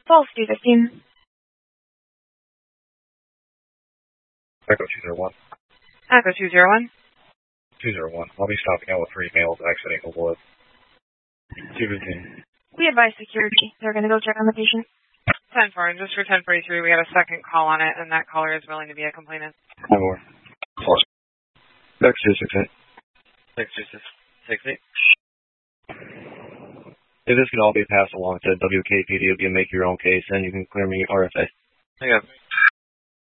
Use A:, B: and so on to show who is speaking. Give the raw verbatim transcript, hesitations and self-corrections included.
A: False two fifteen.
B: Echo two zero one.
A: Echo two zero one.
B: two zero one. I'll be stopping out with three males exiting the wood. two fifteen.
A: We advise security. They're going to go check on the patient.
C: ten four, and just for ten forty-three, we had a second call on it, and that caller is willing to be a complainant.
B: ten four. False. X two six eight.
D: six two six eight.
B: If this can all be passed along to W K P D, you can make your own case, and you can clear me R F A.
D: I got it.